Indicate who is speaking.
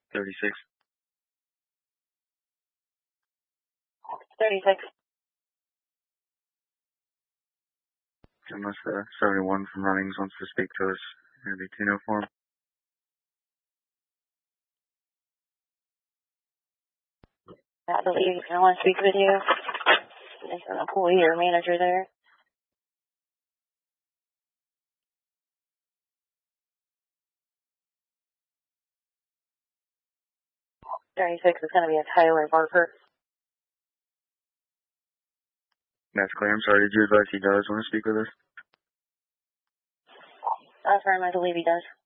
Speaker 1: 36.
Speaker 2: 36.
Speaker 1: Unless 71 from Runnings wants to speak to us, going to be Tino for him.
Speaker 2: I believe I want to speak with you. There's an employee or manager there. Thirty-six is going to be a Tyler Barker.
Speaker 1: That's clear. I'm sorry. Did you advise he does want to speak with us?
Speaker 2: Affirm, I believe he does.